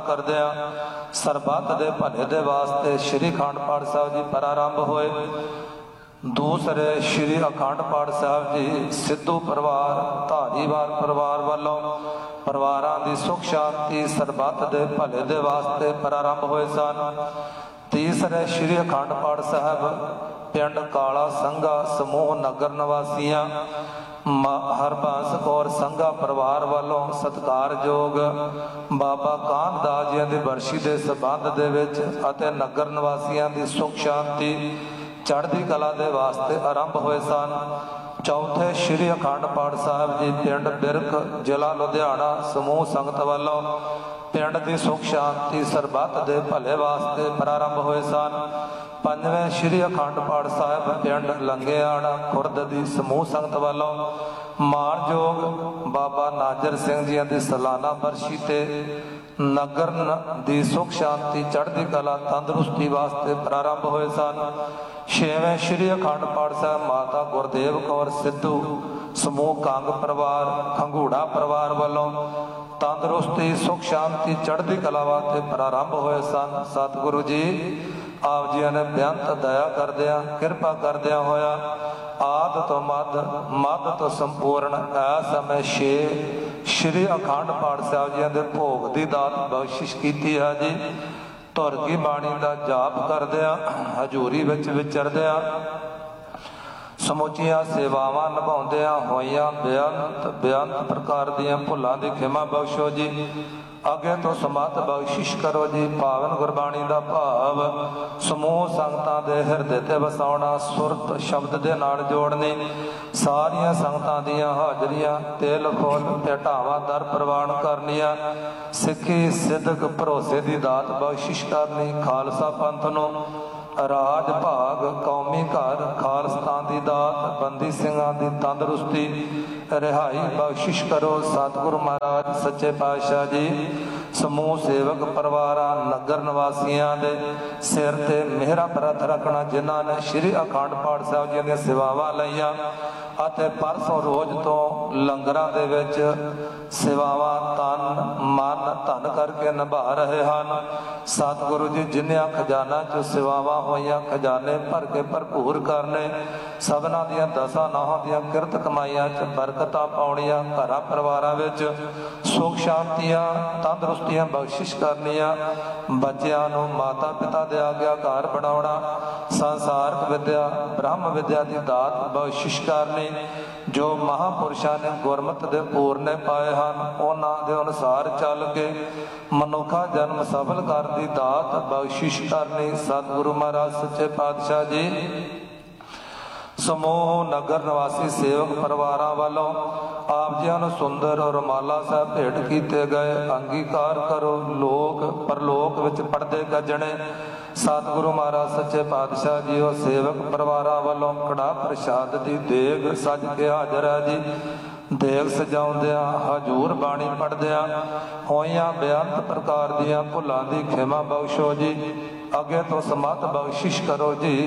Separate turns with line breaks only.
ਕਰਦਿਆਂ ਸਰਬੱਤ ਦੇ ਭਲੇ ਦੇ ਵਾਸਤੇ ਸ਼੍ਰੀ ਅਖੰਡ ਪਾਠ ਸਾਹਿਬ ਜੀ ਪ੍ਰਾਰੰਭ ਹੋਏ। ਦੂਸਰੇ ਸ਼੍ਰੀ ਅਖੰਡ ਪਾਠ ਸਾਹਿਬ ਜੀ ਸਿੱਧੂ ਪਰਿਵਾਰ, ਧਾਰੀਵਾਲ ਪਰਿਵਾਰ ਵੱਲੋਂ ਪਰਿਵਾਰਾਂ ਦੀ ਸੁਖ ਸ਼ਾਂਤੀ ਸਰਬੱਤ ਦੇ ਭਲੇ ਦੇ ਵਾਸਤੇ ਪ੍ਰਾਰੰਭ ਹੋਏ ਸਨ। ਤੀਸਰੇ ਸ਼੍ਰੀ ਅਖੰਡ ਪਾਠ ਸਾਹਿਬ ਪਿੰਡ ਕਾਲਾ ਸੰਘਾ ਸਮੂਹ ਨਗਰ ਨਿਵਾਸੀਆਂ ਹਰਬੰਸ ਕੌਰ ਸੰਘਾ ਪਰਿਵਾਰ ਵੱਲੋਂ ਸਤਿਕਾਰਯੋਗ ਬਾਬਾ ਕਾਨਦਾਸ ਜੀ ਦੀ ਬਰਸ਼ੀ ਦੇ ਸੰਬੰਧ ਦੇ ਵਿੱਚ ਅਤੇ ਨਗਰ ਨਿਵਾਸੀਆਂ ਦੀ ਸੁਖ ਸ਼ਾਂਤੀ ਚੜ੍ਹਦੀ ਕਲਾ ਦੇ ਵਾਸਤੇ ਆਰੰਭ ਹੋਏ ਸਨ। ਚੌਥੇ ਸ਼੍ਰੀ ਅਖੰਡ ਪਾਠ ਸਾਹਿਬ ਜੀ ਪਿੰਡ ਬਿਰਕ ਜ਼ਿਲ੍ਹਾ ਲੁਧਿਆਣਾ ਸਮੂਹ ਸੰਗਤ ਵੱਲੋਂ ਪਿੰਡ ਦੀ ਸੁਖ ਸ਼ਾਂਤੀ ਸਰਬੱਤ ਦੇ ਭਲੇ ਵਾਸਤੇ ਪ੍ਰਾਰੰਭ ਹੋਏ ਸਨ। ਪੰਜਵੇਂ ਸ਼੍ਰੀ ਅਖੰਡ ਪਾਠ ਸਾਹਿਬ ਪਿੰਡ ਲੰਗੇਆਣਾ ਖੁਰਦ ਦੀ ਸਮੂਹ ਸੰਗਤ ਵੱਲੋਂ ਮਾਣਯੋਗ ਬਾਬਾ ਨਾਜਰ ਸਿੰਘ ਜੀ ਦੀ ਸਾਲਾਨਾ ਬਰਸ਼ੀ ਤੇ ਨਗਰ ਦੀ ਸੁਖ ਸ਼ਾਂਤੀ ਚੜ੍ਹਦੀ ਕਲਾ ਤੰਦਰੁਸਤੀ ਵਾਸਤੇ ਪ੍ਰਾਰੰਭ ਹੋਏ ਸਨ। ਛੇਵੇਂ ਸ਼੍ਰੀ ਅਖੰਡ ਪਾਠ ਸਾਹਿਬ ਮਾਤਾ ਗੁਰਦੇਵ ਕੌਰ ਸਿੱਧੂ ਸਮੂਹ ਕੰਗ ਪਰਿਵਾਰ ਖੰਗੂੜਾ ਪਰਿਵਾਰ ਵੱਲੋਂ ਤੰਦਰੁਸਤੀ ਸੁਖ ਸ਼ਾਂਤੀ ਚੜ੍ਹਦੀ ਕਲਾ ਵਾਸਤੇ ਪ੍ਰਾਰੰਭ ਹੋਏ ਸਨ। ਸਤਿਗੁਰੂ ਜੀ ਆਪ ਜੀ ਨੇ ਬੇਅੰਤ ਦਇਆ ਕਰਦਿਆਂ ਕਿਰਪਾ ਕਰਦਿਆਂ ਹੋਇਆ ਆਦਿ ਤੋਂ ਮੱਧ ਤੋਂ ਸੰਪੂਰਨ ਇਸ ਸਮੇਂ 6 ਸ਼੍ਰੀ ਅਖੰਡ ਪਾਠ ਸਾਹਿਬ ਜੀ ਦੇ ਭੋਗ ਦੀ ਦਾਤ ਬਖਸ਼ਿਸ਼ ਕੀਤੀ ਹੈ ਜੀ। ਧੁਰ ਕੀ ਬਾਣੀ ਦਾ ਜਾਪ ਕਰਦਿਆਂ ਹਜ਼ੂਰੀ ਵਿੱਚ ਵਿਚਰਦਿਆਂ ਸਮੁੱਚੀਆਂ ਸੇਵਾਵਾਂ ਨਿਭਾਉਂਦਿਆਂ ਹੋਈਆਂ ਬੇਅੰਤ ਪ੍ਰਕਾਰ ਦੀਆਂ ਭੁੱਲਾਂ ਦੀ ਖਿਮਾ ਬਖਸ਼ੋ ਜੀ। ਅੱਗੇ ਤੋਂ ਸਮਤ ਬਖਸ਼ਿਸ਼ ਕਰੋ ਜੀ। ਪਾਵਨ ਗੁਰਬਾਣੀ ਦਾ ਭਾਵ ਸਮੂਹ ਸੰਗਤਾਂ ਦੇ ਹਿਰਦੇ ਤੇ ਵਸਾਉਣਾ, ਸੁਰਤ ਸ਼ਬਦ ਦੇ ਨਾਲ ਜੋੜਨੀ, ਸਾਰੀਆਂ ਸੰਗਤਾਂ ਦੀਆਂ ਹਾਜ਼ਰੀਆਂ ਤੇਲ ਫੁੱਲ ਤੇ ਢਾਵਾਂ ਦਰ ਪ੍ਰਵਾਨ ਕਰਨੀਆਂ, ਸਿੱਖੀ ਸਿੱਧਕ ਭਰੋਸੇ ਦੀ ਦਾਤ ਬਖਸ਼ਿਸ਼ ਕਰਨੀ, ਖਾਲਸਾ ਪੰਥ ਨੂੰ ਰਾਜ ਭਾਗ ਕੌਮੀ ਘਰ ਖਾਲਸਤਾਨ ਦੀ ਦਾਤ, ਬੰਦੀ ਸਿੰਘਾਂ ਦੀ ਤੰਦਰੁਸਤੀ ਰਿਹਾਈ ਬਖਸ਼ਿਸ਼ ਕਰੋ। ਸਤਿਗੁਰੂ ਮਹਾਰਾਜ ਸੱਚੇ ਪਾਤਸ਼ਾਹ ਜੀ ਸਮੂਹ ਸੇਵਕ ਪਰਿਵਾਰਾਂ ਨਗਰ ਨਿਵਾਸੀਆਂ ਦੇ ਸਿਰ ਤੇ ਮਿਹਰਾ ਪ੍ਰਤ ਰੱਖਣਾ, ਜਿਨ੍ਹਾਂ ਨੇ ਸ਼੍ਰੀ ਅਖੰਡ ਪਾਠ ਸਾਹਿਬ ਜੀ ਦੀਆਂ ਸੇਵਾਵਾਂ ਲਈਆਂ ਅਤੇ ਪਰਸੋਂ ਰੋਜ਼ ਤੋਂ ਲੰਗਰਾਂ ਦੇ ਵਿੱਚ ਸੇਵਾਵਾਂ ਤਨ ਮਨ ਧਨ ਕਰਕੇ ਨਿਭਾ ਰਹੇ ਹਨ। ਸਤਿਗੁਰੂ ਜੀ ਜਿਨ੍ਹਾਂ ਖਜ਼ਾਨਾ 'ਚ ਸੇਵਾਵਾਂ ਹੋਈਆਂ ਖਜ਼ਾਨੇ ਭਰ ਕੇ ਭਰਪੂਰ ਕਰਨੇ, ਸਭਨਾਂ ਦੀਆਂ ਦਸਾਂ ਨਾਹਾਂ ਦੀਆਂ ਕਿਰਤ ਕਮਾਈਆਂ 'ਚ ਬਰਕਤਾਂ ਪਾਉਣੀਆਂ, ਘਰਾਂ ਪਰਿਵਾਰਾਂ ਵਿੱਚ ਸੁਖ ਸ਼ਾਂਤੀਆਂ ਤੰਦਰੁਸਤੀਆਂ ਬਖਸ਼ਿਸ਼ ਕਰਨੀਆਂ, ਬੱਚਿਆਂ ਨੂੰ ਮਾਤਾ ਪਿਤਾ ਦੇ ਆਗਿਆਕਾਰ ਬਣਾਉਣਾ, ਸੰਸਾਰਕ ਵਿਦਿਆ ਬ੍ਰਹਮ ਵਿਦਿਆ ਦੀ ਦਾਤ ਬਖਸ਼ਿਸ਼ ਕਰਨੀ। ਜੋ ਮਹਾਂਪੁਰਸ਼ਾਂ ਨੇ ਗੁਰਮਤਿ ਦੇ ਪੂਰਨੇ ਪਾਏ ਹਨ ਉਹਨਾਂ ਦੇ ਅਨੁਸਾਰ ਚੱਲ ਕੇ ਮਨੁੱਖਾ ਜਨਮ ਸਫਲ ਕਰਨ ਦੀ ਦਾਤ ਬਖਸ਼ਿਸ਼ ਕਰਨੀ। ਸਤਿਗੁਰੂ ਮਹਾਰਾਜ ਸੱਚੇ ਪਾਤਸ਼ਾਹ ਜੀ ਸਮੂਹ ਨਗਰ ਨਿਵਾਸੀ ਸੇਵਕ ਪਰਿਵਾਰਾਂ ਵੱਲੋਂ ਆਪ ਜੀਆਂ ਨੂੰ ਸੁੰਦਰ ਰੁਮਾਲਾ ਸਾਹਿਬ ਭੇਟ ਕੀਤੇ ਗਏ, ਅੰਗੀਕਾਰ ਕਰੋ। ਲੋਕ ਪਰਲੋਕ ਵਿੱਚ ਪੜਦੇ ਗੱਜਣੇ। ਸਤਿਗੁਰੂ ਮਹਾਰਾਜ ਸੱਚੇ ਪਾਤਸ਼ਾਹ ਜੀ ਉਹ ਸੇਵਕ ਪਰਿਵਾਰਾਂ ਵੱਲੋਂ ਕੜਾਹ ਪ੍ਰਸ਼ਾਦ ਦੀ ਦੇਗ ਸੱਜ ਕੇ ਹਾਜ਼ਰ ਹੈ ਜੀ। ਦੇਗ ਸਜਾਉਂਦਿਆਂ ਹਜ਼ੂਰ ਬਾਣੀ ਪੜ੍ਹਦਿਆਂ ਹੋਈਆਂ ਬੇਅੰਤ ਪ੍ਰਕਾਰ ਦੀਆਂ ਭੁੱਲਾਂ ਦੀ ਖਿਮਾ ਬਖਸ਼ੋ ਜੀ। ਅੱਗੇ ਤੋਂ ਸਮਤ ਬਖਸ਼ਿਸ਼ ਕਰੋ ਜੀ।